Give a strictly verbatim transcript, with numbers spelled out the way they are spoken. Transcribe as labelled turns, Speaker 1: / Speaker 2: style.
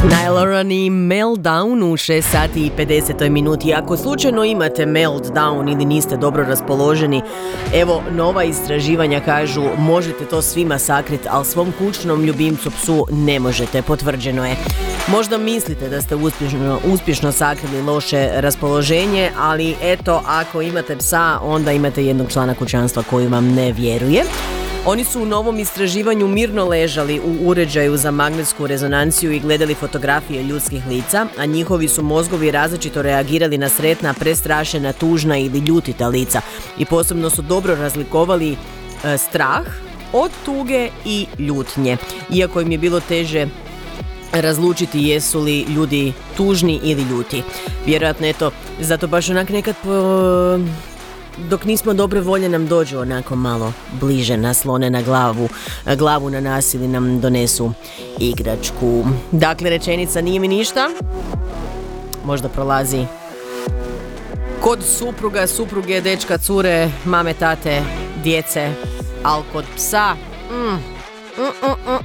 Speaker 1: Nailoran i Meltdown u šest sati i pedeset minuti. Ako slučajno imate meltdown ili niste dobro raspoloženi, evo, nova istraživanja kažu možete to svima sakriti, ali svom kućnom ljubimcu psu ne možete, potvrđeno je. Možda mislite da ste uspješno, uspješno sakrili loše raspoloženje, ali eto, ako imate psa, onda imate jednog člana kućanstva koji vam ne vjeruje. Oni su u novom istraživanju mirno ležali u uređaju za magnetsku rezonanciju i gledali fotografije ljudskih lica, a njihovi su mozgovi različito reagirali na sretna, prestrašena, tužna ili ljutita lica i posebno su dobro razlikovali e, strah od tuge i ljutnje, iako im je bilo teže razlučiti jesu li ljudi tužni ili ljuti. Vjerojatno je to, zato baš onak nekad po... dok nismo dobre volje nam dođu onako malo bliže, naslone na glavu, glavu na nas ili nam donesu igračku. Dakle, rečenica nije mi ništa, možda prolazi kod supruga, supruge, dečka, cure, mame, tate, djece, ali kod psa, mm, mm, mm,